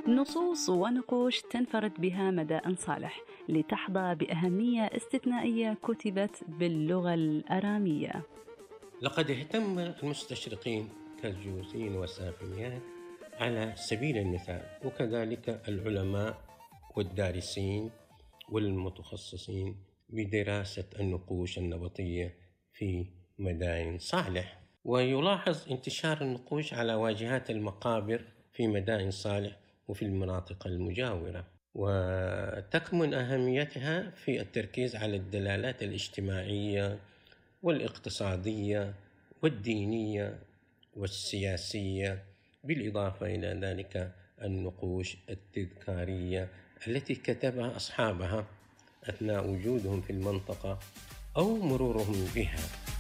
نصوص ونقوش تنفرد بها مدائن صالح لتحظى بأهمية استثنائية كتبت باللغة الآرامية. لقد اهتم المستشرقين كالجوسين والسافنيان على سبيل المثال، وكذلك العلماء والدارسين والمتخصصين بدراسة النقوش النبطية في مدائن صالح. ويلاحظ انتشار النقوش على واجهات المقابر في مدائن صالح وفي المناطق المجاورة، وتكمن أهميتها في التركيز على الدلالات الاجتماعية والاقتصادية والدينية والسياسية، بالإضافة إلى ذلك النقوش التذكارية التي كتبها أصحابها أثناء وجودهم في المنطقة أو مرورهم بها.